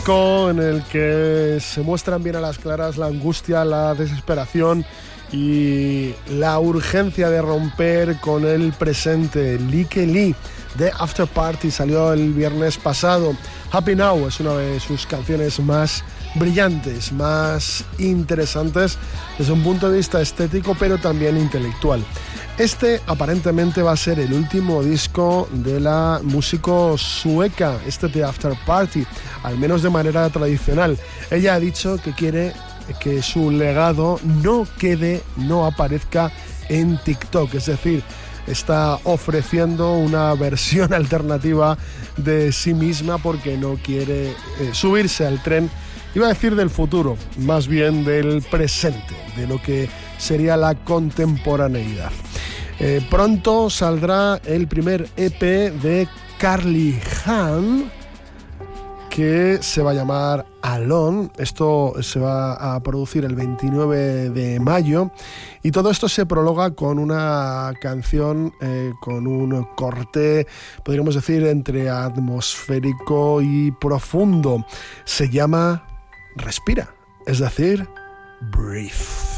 En el que se muestran bien a las claras la angustia, la desesperación y la urgencia de romper con el presente. Lee Kelly de After Party salió el viernes pasado. Happy Now es una de sus canciones más brillantes, más interesantes desde un punto de vista estético, pero también intelectual. Este aparentemente va a ser el último disco de la músico sueca, de After Party, al menos de manera tradicional. Ella ha dicho que quiere que su legado no aparezca en TikTok, es decir, está ofreciendo una versión alternativa de sí misma porque no quiere subirse al tren, iba a decir del futuro, más bien del presente, de lo que sería la contemporaneidad. Pronto saldrá el primer EP de Carly Han, que se va a llamar Alone. Esto se va a producir el 29 de mayo y todo esto se prologa con una canción con un corte, podríamos decir, entre atmosférico y profundo. Se llama Respira, es decir, Breathe.